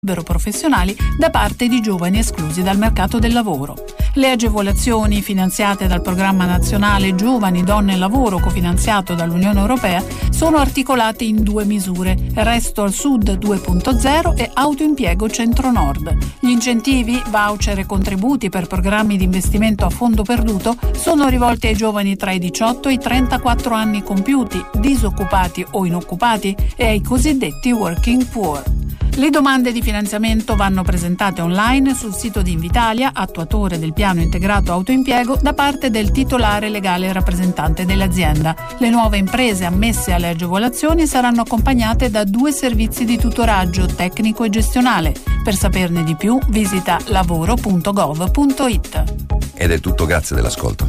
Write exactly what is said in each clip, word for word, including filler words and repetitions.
libero professionali da parte di giovani esclusi dal mercato del lavoro. Le agevolazioni finanziate dal Programma Nazionale Giovani, Donne e Lavoro, cofinanziato dall'Unione Europea, sono articolate in due misure: Resto al Sud due punto zero e Autoimpiego Centro-Nord. Gli incentivi, voucher e contributi per programmi di investimento a fondo perduto sono rivolti ai giovani tra i diciotto e i trentaquattro anni compiuti, disoccupati o inoccupati, e ai cosiddetti working poor. Le domande di finanziamento vanno presentate online sul sito di Invitalia, attuatore del piano integrato autoimpiego, da parte del titolare legale rappresentante dell'azienda. Le nuove imprese ammesse alle agevolazioni saranno accompagnate da due servizi di tutoraggio tecnico e gestionale. Per saperne di più visita lavoro punto gov punto it. Ed è tutto, grazie dell'ascolto.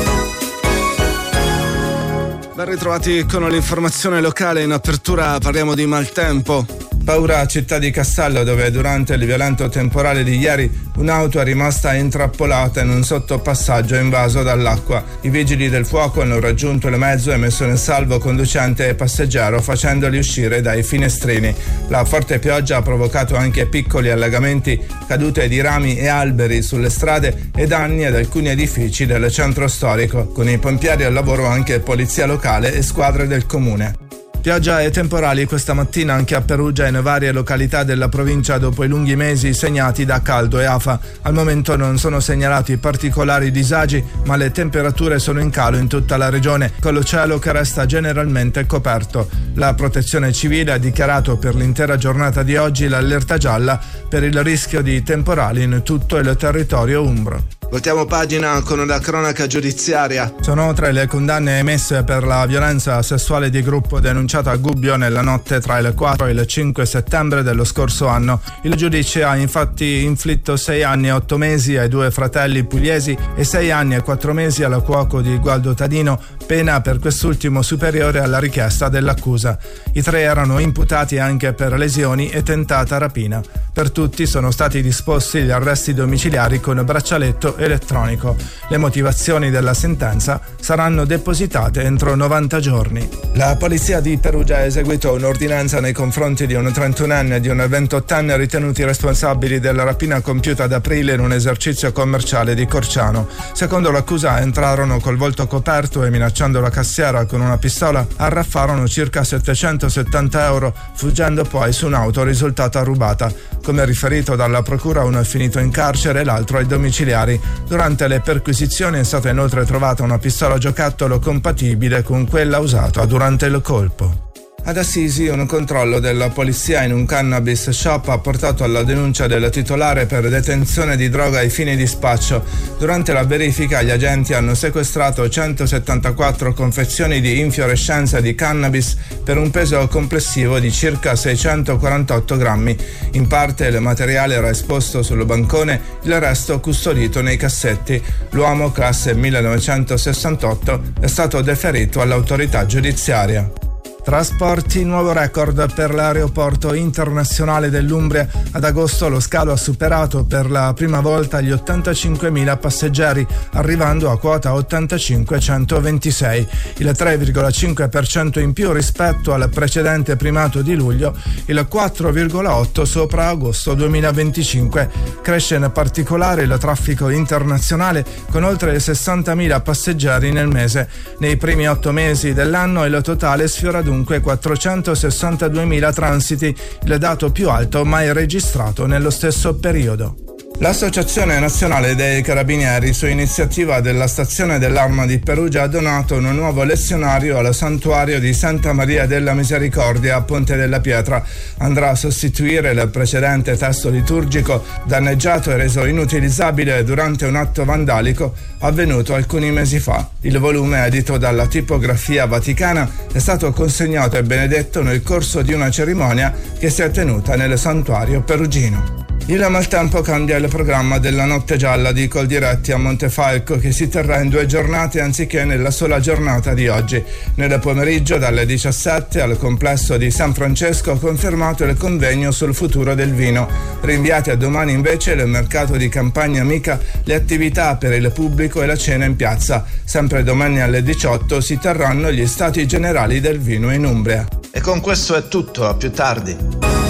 Ben ritrovati con l'informazione locale. In apertura parliamo di maltempo. Paura a Città di Castello, dove durante il violento temporale di ieri un'auto è rimasta intrappolata in un sottopassaggio invaso dall'acqua. I vigili del fuoco hanno raggiunto il mezzo e messo in salvo conducente e passeggero, facendoli uscire dai finestrini. La forte pioggia ha provocato anche piccoli allagamenti, cadute di rami e alberi sulle strade e danni ad alcuni edifici del centro storico, con i pompieri al lavoro anche polizia locale e squadre del comune. Pioggia e temporali questa mattina anche a Perugia e in varie località della provincia dopo i lunghi mesi segnati da caldo e afa. Al momento non sono segnalati particolari disagi, ma le temperature sono in calo in tutta la regione, con lo cielo che resta generalmente coperto. La Protezione Civile ha dichiarato per l'intera giornata di oggi l'allerta gialla per il rischio di temporali in tutto il territorio umbro. Voltiamo pagina con la cronaca giudiziaria. Sono tre le condanne emesse per la violenza sessuale di gruppo denunciata a Gubbio nella notte tra il quattro e il cinque settembre dello scorso anno. Il giudice ha infatti inflitto sei anni e otto mesi ai due fratelli pugliesi e sei anni e quattro mesi al cuoco di Gualdo Tadino, pena per quest'ultimo superiore alla richiesta dell'accusa. I tre erano imputati anche per lesioni e tentata rapina. Per tutti sono stati disposti gli arresti domiciliari con braccialetto elettronico. Le motivazioni della sentenza saranno depositate entro novanta giorni. La polizia di Perugia ha eseguito un'ordinanza nei confronti di un trentunenne e di un ventottenne ritenuti responsabili della rapina compiuta ad aprile in un esercizio commerciale di Corciano. Secondo l'accusa entrarono col volto coperto e minacciando la cassiera con una pistola arraffarono circa settecentosettanta euro, fuggendo poi su un'auto risultata rubata. Come riferito dalla procura, uno è finito in carcere e l'altro ai domiciliari. Durante le perquisizioni è stata inoltre trovata una pistola giocattolo compatibile con quella usata durante il colpo. Ad Assisi un controllo della polizia in un cannabis shop ha portato alla denuncia del titolare per detenzione di droga ai fini di spaccio. Durante la verifica gli agenti hanno sequestrato centosettantaquattro confezioni di infiorescenza di cannabis per un peso complessivo di circa seicentoquarantotto grammi. In parte il materiale era esposto sul bancone, il resto custodito nei cassetti. L'uomo, classe millenovecentosessantotto, è stato deferito all'autorità giudiziaria. Trasporti, nuovo record per l'aeroporto internazionale dell'Umbria. Ad agosto lo scalo ha superato per la prima volta gli ottantacinquemila passeggeri, arrivando a quota ottantacinquecentoventisei, il tre virgola cinque per cento in più rispetto al precedente primato di luglio, il quattro virgola otto sopra agosto duemilaventicinque. Cresce in particolare il traffico internazionale con oltre sessantamila passeggeri nel mese. Nei primi otto mesi dell'anno il totale sfiora dunque quattrocentosessantaduemila transiti, il dato più alto mai registrato nello stesso periodo. L'Associazione Nazionale dei Carabinieri, su iniziativa della Stazione dell'Arma di Perugia, ha donato un nuovo lezionario al santuario di Santa Maria della Misericordia a Ponte della Pietra. Andrà a sostituire il precedente testo liturgico danneggiato e reso inutilizzabile durante un atto vandalico avvenuto alcuni mesi fa. Il volume, edito dalla Tipografia Vaticana, è stato consegnato e benedetto nel corso di una cerimonia che si è tenuta nel santuario perugino. Il maltempo cambia il programma della Notte Gialla di Coldiretti a Montefalco, che si terrà in due giornate anziché nella sola giornata di oggi. Nel pomeriggio dalle diciassette al complesso di San Francesco ha confermato il convegno sul futuro del vino. Rinviati a domani invece il mercato di campagna Amica, le attività per il pubblico e la cena in piazza. Sempre domani alle diciotto si terranno gli stati generali del vino in Umbria. E con questo è tutto, a più tardi.